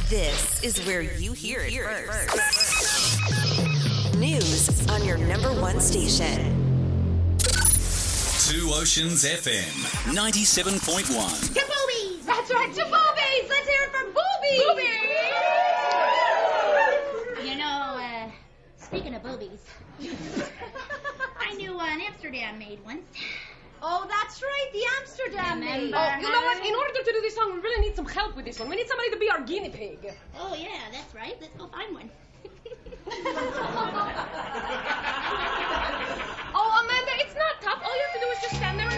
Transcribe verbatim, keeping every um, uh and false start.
This is where you hear it first. News on your number one station. Two Oceans F M, ninety-seven point one. To boobies! That's right, to boobies! Let's hear it for boobies! Boobies! You know, uh, speaking of boobies, I knew uh, an Amsterdam maid once. Oh, that's right, the Amsterdam maid. Remember Oh, you know what? her? In order to do this song, we really need some help with this one. We need somebody to be our guinea pig. Oh, yeah, that's right. Let's go find one. Oh, Amanda, it's not tough. All you have to do is just stand there and